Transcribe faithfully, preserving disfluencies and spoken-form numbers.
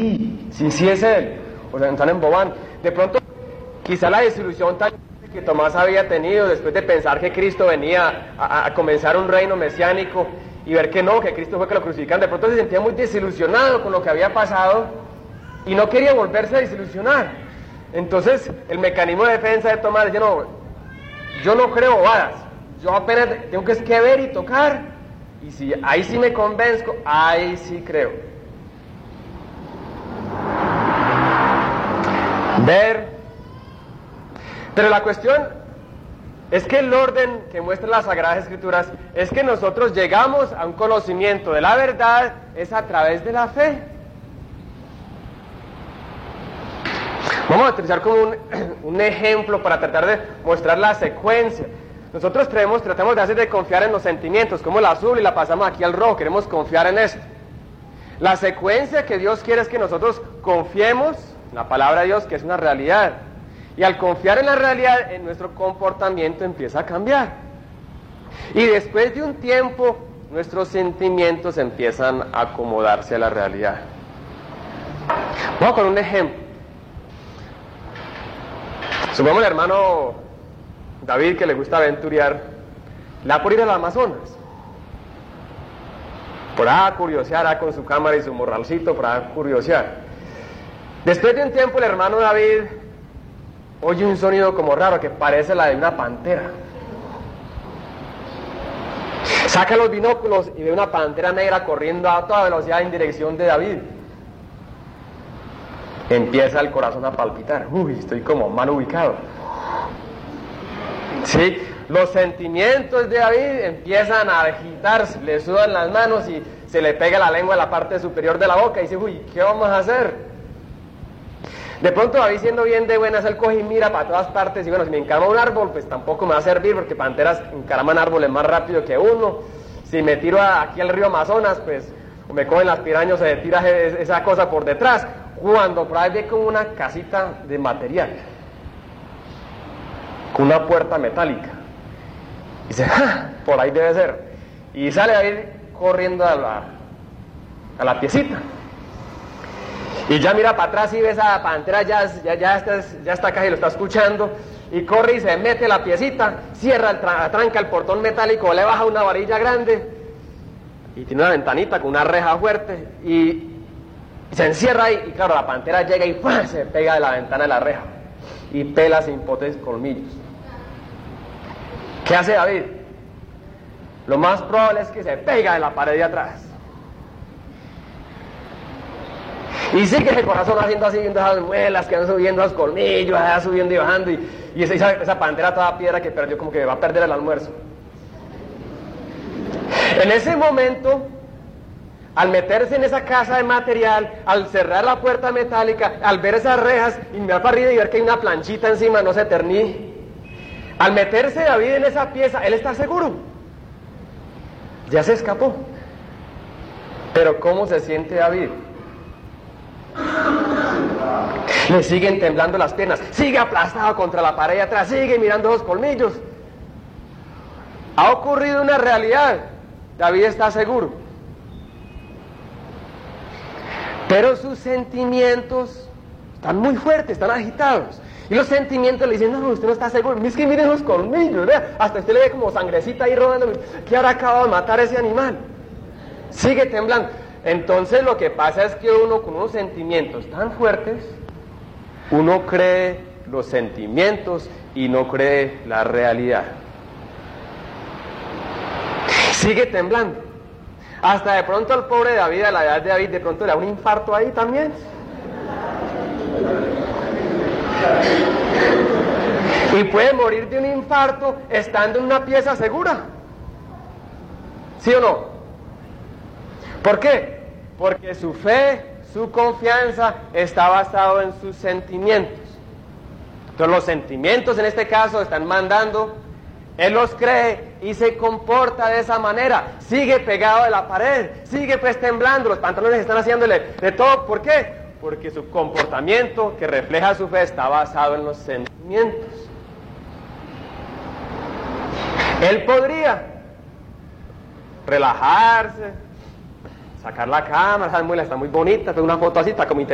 sí, sí, sí es Él. O sea, están embobando. De pronto, quizá la desilusión tan que Tomás había tenido después de pensar que Cristo venía a, a comenzar un reino mesiánico y ver que no, que Cristo fue que lo crucificaron, de pronto se sentía muy desilusionado con lo que había pasado y no quería volverse a desilusionar. Entonces, el mecanismo de defensa de Tomás dice, no, yo no creo bobadas, yo apenas tengo que, que ver y tocar, y si ahí sí me convenzco, ahí sí creo. Ver. Pero la cuestión es que el orden que muestran las Sagradas Escrituras es que nosotros llegamos a un conocimiento de la verdad es a través de la fe. Vamos a utilizar como un, un ejemplo para tratar de mostrar la secuencia. Nosotros creemos, tratamos de hacer de confiar en los sentimientos, como el azul y la pasamos aquí al rojo, queremos confiar en esto. La secuencia que Dios quiere es que nosotros confiemos en la palabra de Dios, que es una realidad. Y al confiar en la realidad, en nuestro comportamiento empieza a cambiar. Y después de un tiempo, nuestros sentimientos empiezan a acomodarse a la realidad. Vamos con un ejemplo. Supongamos el hermano David, que le gusta aventurear, le da por ir al Amazonas. Por ahí curiosear con su cámara y su morralcito, por ahí curiosear. Después de un tiempo, el hermano David oye un sonido como raro que parece la de una pantera. Saca los binóculos y ve una pantera negra corriendo a toda velocidad en dirección de David. Empieza el corazón a palpitar. Uy, estoy como mal ubicado. Sí, los sentimientos de David empiezan a agitarse, le sudan las manos y se le pega la lengua a la parte superior de la boca y dice, uy, ¿qué vamos a hacer? De pronto David, siendo bien de buenas, él coge y mira para todas partes y bueno, si me encarama un árbol, pues tampoco me va a servir porque panteras encaraman árboles más rápido que uno. Si me tiro aquí al río Amazonas, pues o me cogen las pirañas, se tira esa cosa por detrás. Cuando por ahí ve como una casita de material, con una puerta metálica. Y dice, ¡ja! Por ahí debe ser. Y sale David corriendo a la, a la piecita. Y ya mira para atrás y ve esa pantera, ya, ya, ya, está, ya está acá y lo está escuchando. Y corre y se mete la piecita, cierra, el tra tranca el portón metálico, le baja una varilla grande. Y tiene una ventanita con una reja fuerte. Y, y se encierra ahí. Y claro, la pantera llega y ¡pum! Se pega de la ventana de la reja. Y pela sin potentes colmillos. ¿Qué hace David? Lo más probable es que se pega de la pared de atrás. Y sigue el corazón haciendo así, viendo esas muelas que van subiendo, los colmillos, van subiendo y bajando. Y, y esa, esa pantera toda piedra que perdió, como que va a perder el almuerzo. En ese momento, al meterse en esa casa de material, al cerrar la puerta metálica, al ver esas rejas y mirar para arriba y ver que hay una planchita encima, no se ternie. Al meterse David en esa pieza, él está seguro. Ya se escapó. Pero ¿cómo se siente David? Le siguen temblando las piernas, sigue aplastado contra la pared de atrás, sigue mirando los colmillos. Ha ocurrido una realidad. David está seguro. Pero sus sentimientos están muy fuertes, están agitados. Y los sentimientos le dicen, no, usted no está seguro. Es que miren los colmillos, ¿verdad? Hasta usted le ve como sangrecita ahí rodando. ¿Qué habrá acabado de matar a ese animal? Sigue temblando. Entonces lo que pasa es que uno con unos sentimientos tan fuertes, uno cree los sentimientos y no cree la realidad. Sigue temblando. Hasta de pronto el pobre David, a la edad de David, de pronto le da un infarto ahí también. Y puede morir de un infarto estando en una pieza segura. ¿Sí o no? ¿Por qué? Porque su fe, su confianza está basado en sus sentimientos. Entonces los sentimientos en este caso están mandando, él los cree y se comporta de esa manera, sigue pegado de la pared, sigue pues temblando, los pantalones están haciéndole de todo. ¿Por qué? Porque su comportamiento que refleja su fe está basado en los sentimientos. Él podría relajarse, sacar la cámara, esa muela está muy bonita, pero una foto así está como